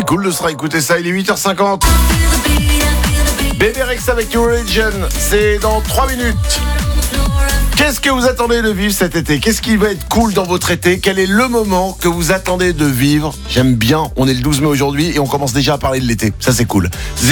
cool de se réécouter ça. Il est 8h50. Bébé Rexha avec New Religion, c'est dans 3 minutes. Qu'est-ce que vous attendez de vivre cet été ? Qu'est-ce qui va être cool dans votre été ? Quel est le moment que vous attendez de vivre ? J'aime bien, on est le 12 mai aujourd'hui et on commence déjà à parler de l'été. Ça c'est cool.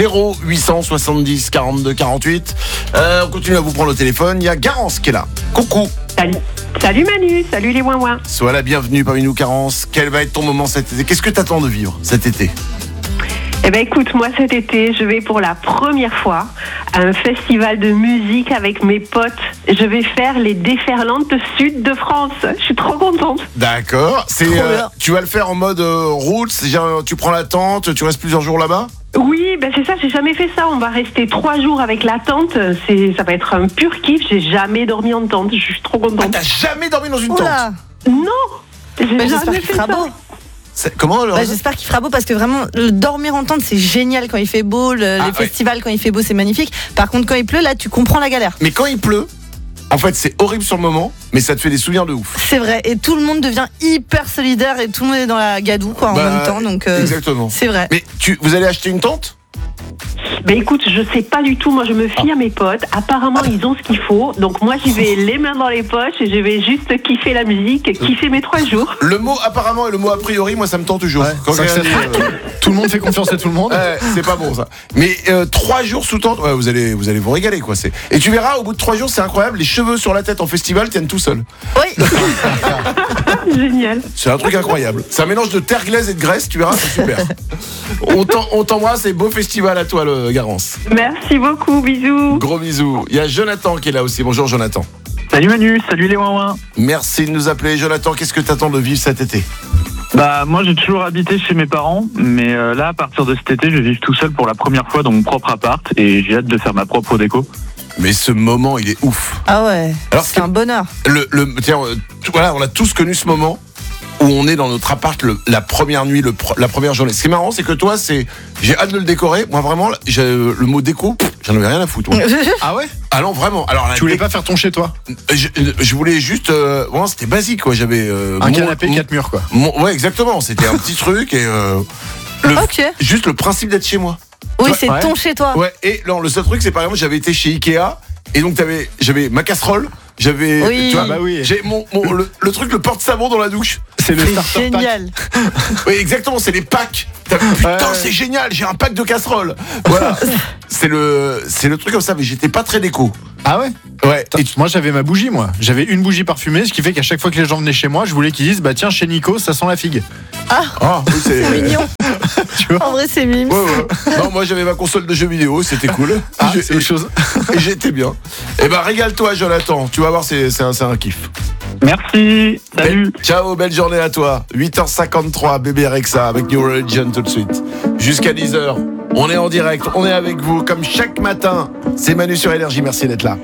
0870 42 48. On continue à vous prendre le téléphone. Il y a Garance qui est là. Coucou. Salut Manu, salut les ouin-ouin. Sois la bienvenue parmi nous Garance. Quel va être ton moment cet été ? Qu'est-ce que tu attends de vivre cet été ? Eh ben écoute, moi cet été, je vais pour la première fois à un festival de musique avec mes potes. Je vais faire les déferlantes sud de France. Je suis trop contente. D'accord. Tu vas le faire en mode route, c'est-à-dire tu prends la tente, tu restes plusieurs jours là-bas ? Oui, ben c'est ça, j'ai jamais fait ça. On va rester 3 jours avec la tente. Ça va être un pur kiff. J'ai jamais dormi en tente. Je suis trop contente. Ah, t'as jamais dormi dans une tente ? Non, j'ai J'espère jamais qu'il fait fera ça. beau. Comment alors ? J'espère qu'il fera beau parce que vraiment dormir en tente c'est génial quand il fait beau, les festivals quand il fait beau c'est magnifique. Par contre quand il pleut là tu comprends la galère. Mais quand il pleut, en fait c'est horrible sur le moment, mais ça te fait des souvenirs de ouf. C'est vrai et tout le monde devient hyper solidaire et tout le monde est dans la gadoue quoi en même temps donc exactement. C'est vrai. Mais vous allez acheter une tente ? Ben écoute, je sais pas du tout. Moi, je me fie à mes potes. Apparemment, ils ont ce qu'il faut. Donc moi, j'y vais les mains dans les poches et je vais juste kiffer la musique, kiffer mes 3 jours. Le mot apparemment et le mot a priori, moi ça me tente toujours. Ouais, Quand ça, tout le monde fait confiance à tout le monde. c'est pas bon ça. Mais 3 jours sous tente, vous allez vous régaler quoi. Et tu verras, au bout de 3 jours, c'est incroyable. Les cheveux sur la tête en festival tiennent tout seuls. Oui. Génial. C'est un truc incroyable. C'est un mélange de terre glaise et de graisse, tu verras, c'est super. On t'embrasse et beau festival à toi, le Garance. Merci beaucoup, bisous. Gros bisous. Il y a Jonathan qui est là aussi. Bonjour Jonathan. Salut Manu, salut les ouin-ouin. Merci de nous appeler. Jonathan, qu'est-ce que t'attends de vivre cet été ? Moi j'ai toujours habité chez mes parents, mais là à partir de cet été je vais vivre tout seul pour la première fois dans mon propre appart et j'ai hâte de faire ma propre déco. Mais ce moment, il est ouf. Ah ouais. Alors, c'est un bonheur. Voilà, on a tous connu ce moment où on est dans notre appart la première nuit, la première journée. Ce qui est marrant, c'est que toi, j'ai hâte de le décorer. Moi, vraiment, le mot déco, j'en avais rien à foutre. Moi. Ah ouais ? Ah non, vraiment. Alors, Tu voulais pas faire ton chez toi ? Je voulais juste... Vraiment, c'était basique, quoi. J'avais... un canapé, 4 murs, quoi. Ouais, exactement. C'était un petit truc et... Ok. Juste le principe d'être chez moi. Oui, c'est ton chez toi. Ouais, et non, le seul truc, c'est par exemple, j'avais été chez Ikea, et donc j'avais ma casserole, j'avais, oui. tu vois, j'ai le truc, le porte-savon dans la douche. C'est le starter pack. Génial. Oui, exactement, c'est les packs. Putain, c'est génial, j'ai un pack de casseroles. Voilà. c'est le truc comme ça, mais j'étais pas très déco. Ah ouais ? Ouais. Moi j'avais ma bougie, moi. J'avais une bougie parfumée, ce qui fait qu'à chaque fois que les gens venaient chez moi, je voulais qu'ils disent tiens, chez Nico, ça sent la figue. Ah, oui, C'est mignon. Tu vois ? En vrai, c'est mime. Ouais. Non, moi j'avais ma console de jeux vidéo, c'était cool. C'est autre chose. Et j'étais bien. Eh ben, régale-toi, Jonathan. Tu vas voir, c'est un kiff. Merci, salut. Ciao, belle journée à toi. 8h53, Bébé Rexha avec New Religion tout de suite. Jusqu'à 10h, on est en direct, on est avec vous comme chaque matin. C'est Manu sur Énergie, merci d'être là.